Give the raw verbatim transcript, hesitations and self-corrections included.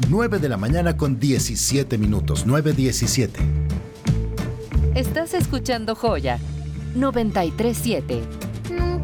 nueve de la mañana con diecisiete minutos, nueve diecisiete. Estás escuchando Joya noventa y tres punto siete.